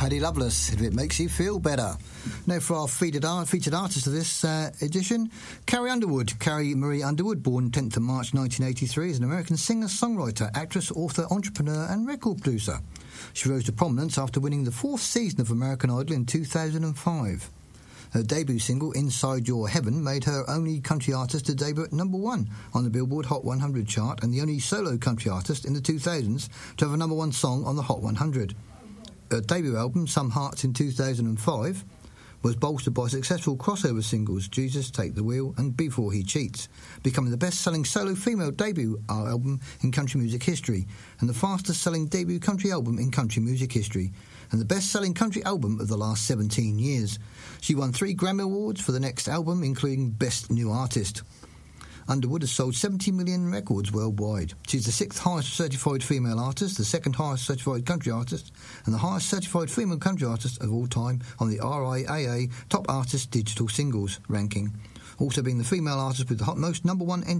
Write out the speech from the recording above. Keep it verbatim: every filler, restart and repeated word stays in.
Paddy Loveless, if it makes you feel better. Now for our featured, art, featured artist of this uh, edition, Carrie Underwood. Carrie Marie Underwood, born tenth of March nineteen eighty-three, is an American singer, songwriter, actress, author, entrepreneur and record producer. She rose to prominence after winning the fourth season of American Idol in two thousand five. Her debut single, Inside Your Heaven, made her only country artist to debut at number one on the Billboard Hot one hundred chart and the only solo country artist in the two thousands to have a number one song on the Hot one hundred. Her debut album, Some Hearts, in two thousand five, was bolstered by successful crossover singles Jesus, Take the Wheel and Before He Cheats, becoming the best-selling solo female debut album in country music history and the fastest-selling debut country album in country music history and the best-selling country album of the last seventeen years. She won three Grammy Awards for the next album, including Best New Artist. Underwood has sold seventy million records worldwide. She's the sixth highest certified female artist, the second highest certified country artist, and the highest certified female country artist of all time on the R I A A Top Artist Digital Singles ranking. Also being the female artist with the most number one entry